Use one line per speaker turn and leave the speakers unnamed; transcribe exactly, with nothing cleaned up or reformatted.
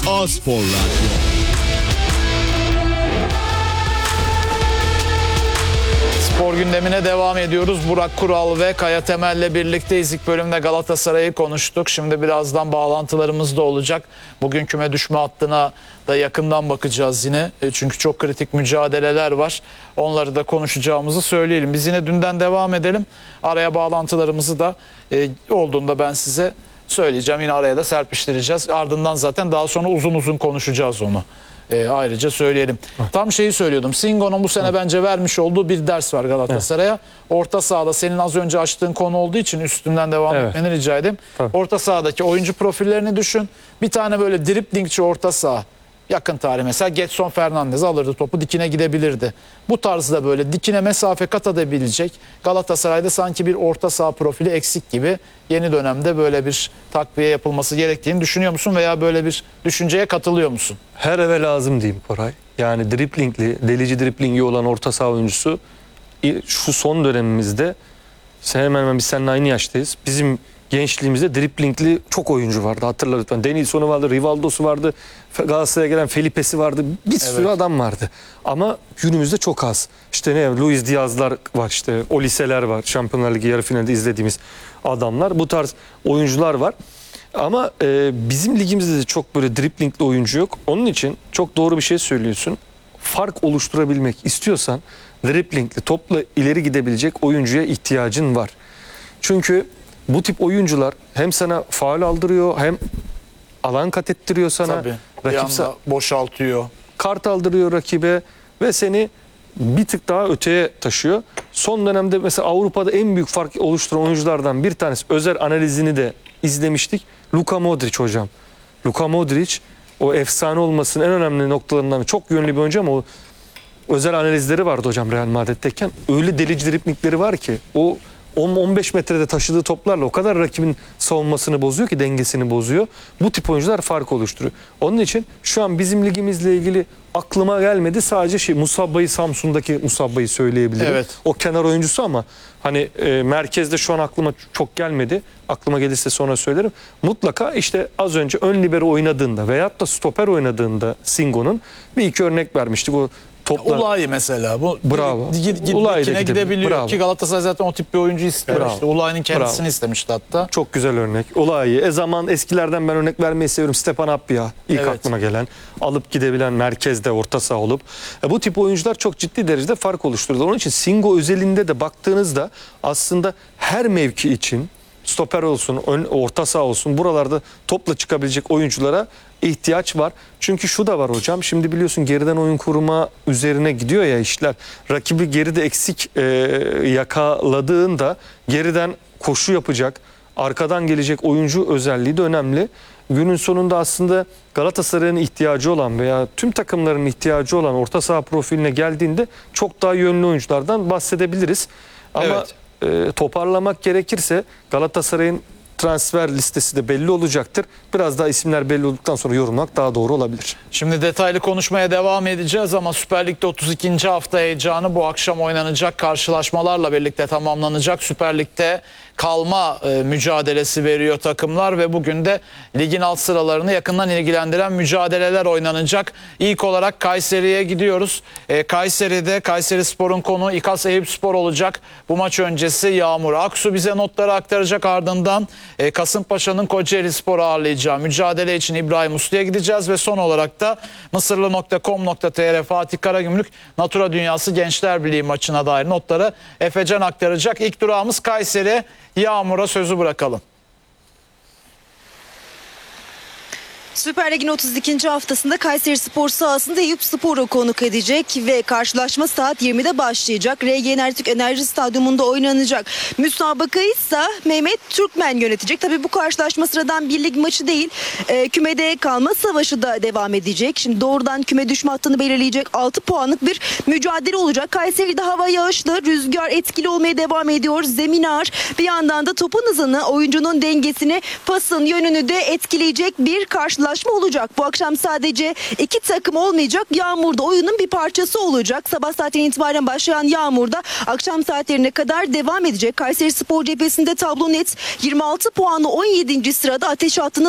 A-Spor Radyo.
Spor gündemine devam ediyoruz. Burak Kural ve Kaya Temel'le birlikteyiz. İlk bölümde Galatasaray'ı konuştuk. Şimdi birazdan bağlantılarımız da olacak. Bugün küme düşme hattına da yakından bakacağız yine. Çünkü çok kritik mücadeleler var. Onları da konuşacağımızı söyleyelim. Biz yine dünden devam edelim. Araya bağlantılarımızı da e, olduğunda ben size söyleyeceğim. Yine araya da serpiştireceğiz. Ardından zaten daha sonra uzun uzun konuşacağız onu. E, ayrıca söyleyelim. Evet. Tam şeyi söylüyordum. Singo'nun bu sene evet. bence vermiş olduğu bir ders var Galatasaray'a. Evet. Orta sahada senin az önce açtığın konu olduğu için üstünden devam evet. etmeni rica edeyim. Tabii. Orta sahadaki oyuncu profillerini düşün. Bir tane böyle driplingçi orta saha. Yakın tarih mesela Getson Fernandez alırdı topu, dikine gidebilirdi. Bu tarzda böyle dikine mesafe kat edebilecek Galatasaray'da sanki bir orta saha profili eksik gibi. Yeni dönemde böyle bir takviye yapılması gerektiğini düşünüyor musun veya böyle bir düşünceye katılıyor musun?
Her eve lazım diyeyim Koray. Yani driplingli, delici driplingi olan orta saha oyuncusu şu son dönemimizde hemen hemen biz seninle aynı yaştayız. Bizim gençliğimizde driplingli çok oyuncu vardı, hatırla lütfen. Denilson'u vardı, Rivaldo'su vardı, Galatasaray'a gelen Felipe'si vardı. Bir evet. sürü adam vardı. Ama günümüzde çok az. İşte ne Luis Diaz'lar var, işte o liseler var. Şampiyonlar Ligi yarı finalde izlediğimiz adamlar. Bu tarz oyuncular var. Ama e, bizim ligimizde de çok böyle driplingli oyuncu yok. Onun için çok doğru bir şey söylüyorsun. Fark oluşturabilmek istiyorsan driplingli, topla ileri gidebilecek oyuncuya ihtiyacın var. Çünkü bu tip oyuncular hem sana faul aldırıyor hem alan kat ettiriyor sana.
Tabii. Rakip boşaltıyor.
Kart aldırıyor rakibe ve seni bir tık daha öteye taşıyor. Son dönemde mesela Avrupa'da en büyük fark oluşturan oyunculardan bir tanesi, özel analizini de izlemiştik. Luka Modric hocam. Luka Modric o efsane olmasının en önemli noktalarından, çok yönlü bir oyuncu ama o özel analizleri vardı hocam Real Madrid'deyken. Öyle delici driplingleri var ki o on on beş metrede taşıdığı toplarla o kadar rakibin savunmasını bozuyor ki, dengesini bozuyor. Bu tip oyuncular fark oluşturuyor. Onun için şu an bizim ligimizle ilgili aklıma gelmedi. Sadece şey Musabba'yı, Samsun'daki Musabba'yı söyleyebilirim. Evet. O kenar oyuncusu ama hani e, merkezde şu an aklıma çok gelmedi. Aklıma gelirse sonra söylerim. Mutlaka işte az önce ön libero oynadığında veyahut da stoper oynadığında Singo'nun bir iki örnek vermiştik. O toplar.
Ulayi mesela. Bu
bravo.
Dikine gidebiliyor bravo. Ki Galatasaray zaten o tip bir oyuncu istiyor. İşte Ulayi'nin kendisini bravo. istemişti hatta.
Çok güzel örnek. Ulayi. E zaman eskilerden ben örnek vermeyi seviyorum. Stepan Appia ilk evet. aklıma gelen. Alıp gidebilen, merkezde orta saha olup. E bu tip oyuncular çok ciddi derecede fark oluşturuyorlar. Onun için Singo özelinde de baktığınızda aslında her mevki için stoper olsun, ön, orta saha olsun, buralarda topla çıkabilecek oyunculara ihtiyaç var. Çünkü şu da var hocam. Şimdi biliyorsun geriden oyun kurma üzerine gidiyor ya işler. Rakibi geride eksik e, yakaladığında geriden koşu yapacak, arkadan gelecek oyuncu özelliği de önemli. Günün sonunda aslında Galatasaray'ın ihtiyacı olan veya tüm takımların ihtiyacı olan orta saha profiline geldiğinde çok daha yönlü oyunculardan bahsedebiliriz. Ama evet. E, toparlamak gerekirse Galatasaray'ın transfer listesi de belli olacaktır. Biraz daha isimler belli olduktan sonra yorumlamak daha doğru olabilir.
Şimdi detaylı konuşmaya devam edeceğiz ama Süper Lig'de otuz ikinci hafta heyecanı bu akşam oynanacak karşılaşmalarla birlikte tamamlanacak. Süper Lig'de kalma e, mücadelesi veriyor takımlar ve bugün de ligin alt sıralarını yakından ilgilendiren mücadeleler oynanacak. İlk olarak Kayseri'ye gidiyoruz. E, Kayseri'de Kayserispor'un konu İKAS Eyüpspor olacak. Bu maç öncesi Yağmur Aksu bize notları aktaracak, ardından e, Kasımpaşa'nın Kocaelispor'u ağırlayacağı mücadele için İbrahim Uslu'ya gideceğiz ve son olarak da Mısırlı nokta com nokta tr Fatih Karagümrük Natura Dünyası Gençler Birliği maçına dair notları Efecan aktaracak. İlk durağımız Kayseri. Yağmur'a sözü bırakalım.
Süper Lig'in otuz ikinci haftasında Kayserispor sahasında Eyüpspor'u konuk edecek ve karşılaşma saat yirmide başlayacak. R G Enerjik Enerji Stadyumunda oynanacak. Müsabakayı ise Mehmet Türkmen yönetecek. Tabii bu karşılaşma sıradan bir lig maçı değil. E, kümede kalma savaşı da devam edecek. Şimdi doğrudan küme düşme hattını belirleyecek altı puanlık bir mücadele olacak. Kayseri'de hava yağışlı, rüzgar etkili olmaya devam ediyor. Zemin ağır. Bir yandan da topun hızını, oyuncunun dengesini, pasın yönünü de etkileyecek bir karşılaşma olacak. Bu akşam sadece iki takım olmayacak. Yağmur da oyunun bir parçası olacak. Sabah saatinden itibaren başlayan Yağmur da akşam saatlerine kadar devam edecek. Kayserispor cephesinde tablo net. yirmi altı puanlı on yedinci sırada ateş hattını